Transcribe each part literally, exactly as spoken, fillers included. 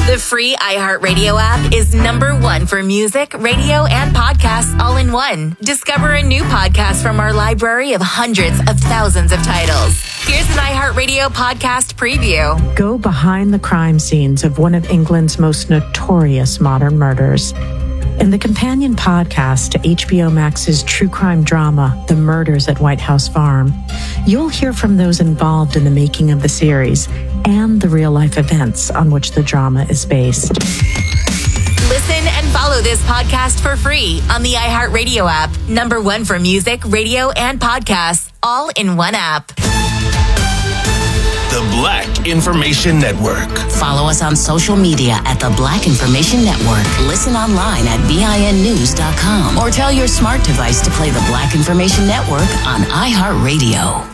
The free iHeartRadio app is number one for music, radio, and podcasts all in one. Discover a new podcast from our library of hundreds of thousands of titles. Here's an iHeartRadio podcast preview. Go behind the crime scenes of one of England's most notorious modern murders. In the companion podcast to H B O Max's true crime drama, The Murders at White House Farm, you'll hear from those involved in the making of the series and the real-life events on which the drama is based. Listen and follow this podcast for free on the iHeartRadio app. Number one for music, radio, and podcasts, all in one app. The Black Information Network. Follow us on social media at The Black Information Network. Listen online at B I N news dot com or tell your smart device to play The Black Information Network on iHeartRadio.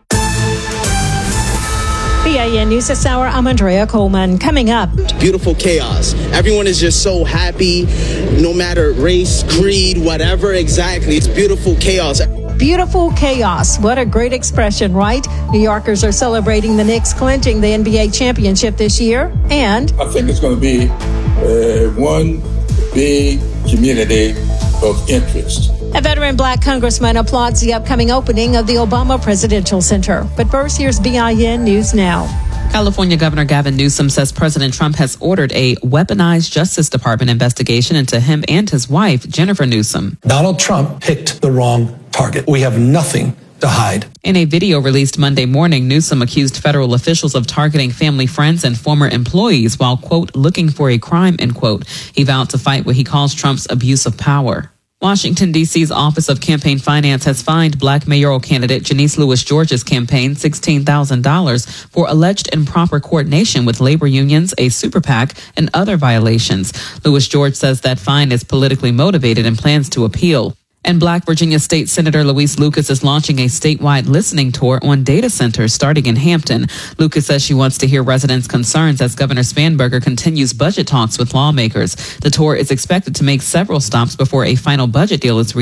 B I N News this hour, I'm Andrea Coleman. Coming up. Beautiful chaos. Everyone is just so happy, no matter race, creed, whatever exactly. It's beautiful chaos. Beautiful chaos. What a great expression, right? New Yorkers are celebrating the Knicks clinching the N B A championship this year. And I think it's going to be uh, one big community of interest. A veteran black congressman applauds the upcoming opening of the Obama Presidential Center. But first, here's B I N News Now. California Governor Gavin Newsom says President Trump has ordered a weaponized Justice Department investigation into him and his wife, Jennifer Newsom. Donald Trump picked the wrong target. We have nothing to hide. In a video released Monday morning, Newsom accused federal officials of targeting family friends and former employees while, quote, looking for a crime, end quote. He vowed to fight what he calls Trump's abuse of power. Washington, D C's Office of Campaign Finance has fined black mayoral candidate Janice Lewis George's campaign sixteen thousand dollars for alleged improper coordination with labor unions, a super PAC, and other violations. Lewis George says that fine is politically motivated and plans to appeal. And Black Virginia State Senator Louise Lucas is launching a statewide listening tour on data centers starting in Hampton. Lucas says she wants to hear residents' concerns as Governor Spanberger continues budget talks with lawmakers. The tour is expected to make several stops before a final budget deal is reached.